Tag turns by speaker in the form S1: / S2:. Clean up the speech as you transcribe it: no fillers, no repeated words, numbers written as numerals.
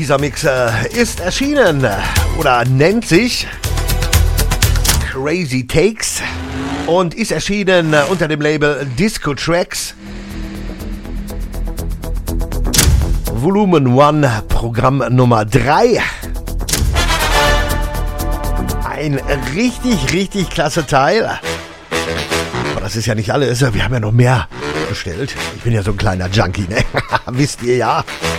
S1: dieser Mix ist erschienen oder nennt sich Crazy Takes und ist erschienen unter dem Label Disco Tracks. Volumen 1, Programm Nummer 3. Ein richtig klasse Teil. Aber das ist ja nicht alles. Wir haben ja noch mehr bestellt. Ich bin ja so ein kleiner Junkie, ne? Wisst ihr ja.